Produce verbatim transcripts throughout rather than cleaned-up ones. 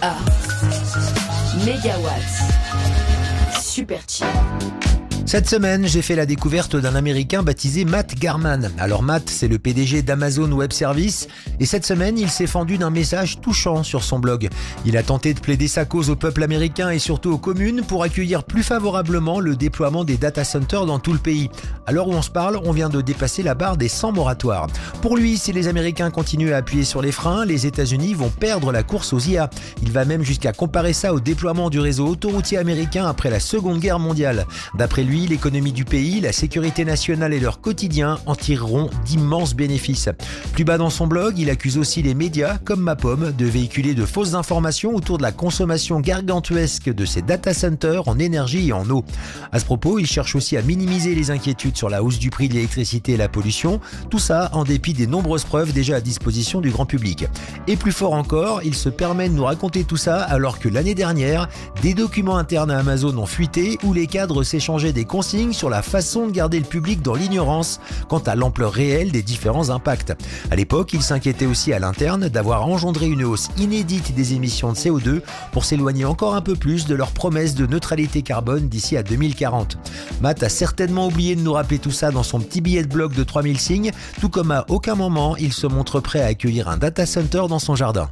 A. Megawatts. Super chill. Cette semaine, j'ai fait la découverte d'un Américain baptisé Matt Garman. Alors Matt, c'est le P D G d'Amazon Web Services et cette semaine, il s'est fendu d'un message touchant sur son blog. Il a tenté de plaider sa cause au peuple américain et surtout aux communes pour accueillir plus favorablement le déploiement des data centers dans tout le pays. À l'heure où on se parle, on vient de dépasser la barre des cent moratoires. Pour lui, si les Américains continuent à appuyer sur les freins, les États-Unis vont perdre la course aux I A. Il va même jusqu'à comparer ça au déploiement du réseau autoroutier américain après la Seconde Guerre mondiale. D'après lui, l'économie du pays, la sécurité nationale et leur quotidien en tireront d'immenses bénéfices. Plus bas dans son blog, il accuse aussi les médias, comme MaPomme, de véhiculer de fausses informations autour de la consommation gargantuesque de ces data centers en énergie et en eau. À ce propos, il cherche aussi à minimiser les inquiétudes sur la hausse du prix de l'électricité et la pollution, tout ça en dépit des nombreuses preuves déjà à disposition du grand public. Et plus fort encore, il se permet de nous raconter tout ça alors que l'année dernière, des documents internes à Amazon ont fuité où les cadres s'échangeaient des consignes sur la façon de garder le public dans l'ignorance quant à l'ampleur réelle des différents impacts. À l'époque, il s'inquiétait aussi à l'interne d'avoir engendré une hausse inédite des émissions de C O deux pour s'éloigner encore un peu plus de leur promesse de neutralité carbone d'ici à deux mille quarante. Matt a certainement oublié de nous rappeler tout ça dans son petit billet de blog de trois mille signes, tout comme à aucun moment il se montre prêt à accueillir un data center dans son jardin.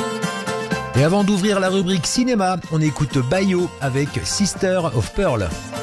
Et avant d'ouvrir la rubrique cinéma, on écoute Bayo avec Sister of Pearl.